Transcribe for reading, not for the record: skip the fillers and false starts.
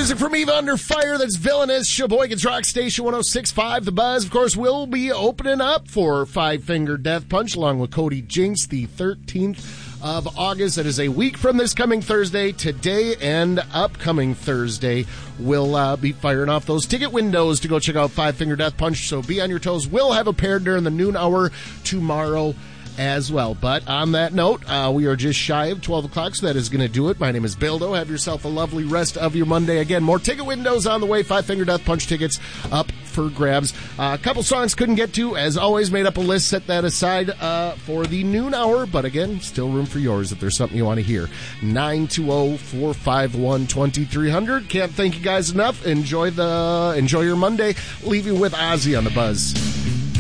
Music from Eva Under Fire. That's Villainous. Sheboygan's Rock Station 106.5. The Buzz, of course, will be opening up for Five Finger Death Punch along with Cody Jinks the 13th of August. That is a week from this coming Thursday. Today and upcoming Thursday, we'll be firing off those ticket windows to go check out Five Finger Death Punch. So be on your toes. We'll have a pair during the noon hour tomorrow as well. But on that note, we are just shy of 12 o'clock, so that is going to do it. My name is Bildo. Have yourself a lovely rest of your Monday. Again, more ticket windows on the way. Five Finger Death Punch tickets up for grabs. A couple songs couldn't get to. As always, made up a list, set that aside for the noon hour. But again, still room for yours if there's something you want to hear. 920-451-2300. Can't thank you guys enough. Enjoy your Monday. Leave you with Ozzy on the Buzz.